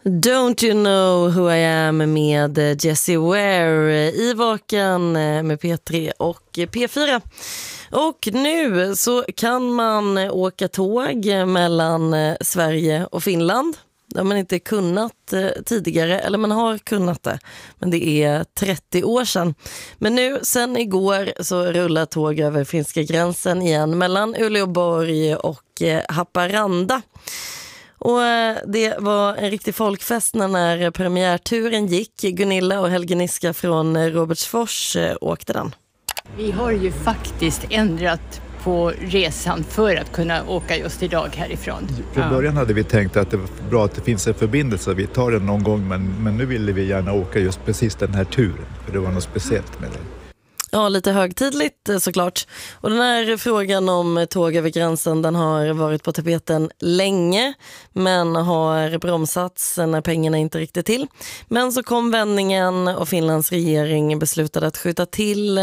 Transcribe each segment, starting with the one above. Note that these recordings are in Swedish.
Don't you know who I am med Jessie Ware i Vaken med P3 och P4. Och nu så kan man åka tåg mellan Sverige och Finland. Det har man inte kunnat tidigare, eller man har kunnat det, men det är 30 år sedan. Men nu, sen igår, så rullar tåg över finska gränsen igen mellan Uleåborg och Haparanda. Och det var en riktig folkfest när premiärturen gick. Gunilla och Helge Niska från Robertsfors åkte den. Vi har ju faktiskt ändrat på resan för att kunna åka just idag härifrån. Från början hade vi tänkt att det var bra att det finns en förbindelse. Vi tar den någon gång, men nu ville vi gärna åka just precis den här turen. För det var något speciellt med det. Ja, lite högtidligt såklart. Och den här frågan om tåg över gränsen, den har varit på tapeten länge, men har bromsats när pengarna inte riktigt till. Men så kom vändningen och Finlands regering beslutade att skjuta till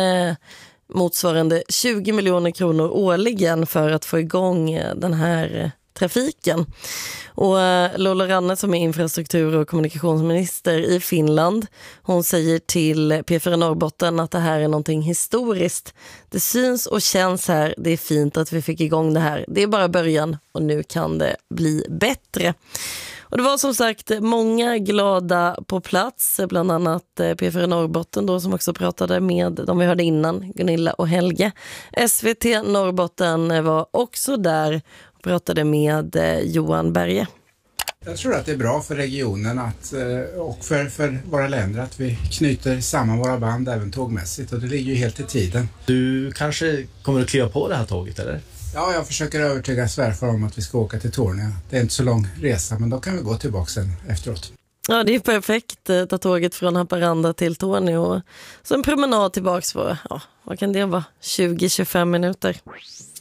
motsvarande 20 miljoner kronor årligen för att få igång den här trafiken. Och Lola Ranne, som är infrastruktur- och kommunikationsminister i Finland, hon säger till P4 Norrbotten att det här är någonting historiskt. Det syns och känns här, det är fint att vi fick igång det här. Det är bara början och nu kan det bli bättre. Och det var som sagt många glada på plats, bland annat P4 Norrbotten då, som också pratade med de vi hörde innan, Gunilla och Helge. SVT Norrbotten var också där och pratade med Johan Berge. Jag tror att det är bra för regionen och för våra länder att vi knyter samman våra band även tågmässigt, och det ligger ju helt i tiden. Du kanske kommer att kliva på det här tåget, eller? Ja, jag försöker övertyga svärfar om att vi ska åka till Torneå. Det är inte så lång resa, men då kan vi gå tillbaka sen efteråt. Ja, det är perfekt. Ta tåget från Haparanda till Torneå. Så en promenad tillbaks för, vad kan det vara? 20-25 minuter.